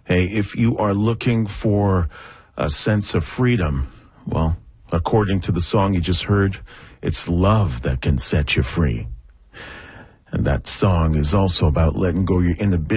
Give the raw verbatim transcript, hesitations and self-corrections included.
Hey, if you are looking for a sense of freedom, well, according to the song you just heard, it's love that can set you free. And that song is also about letting go your inhibitions.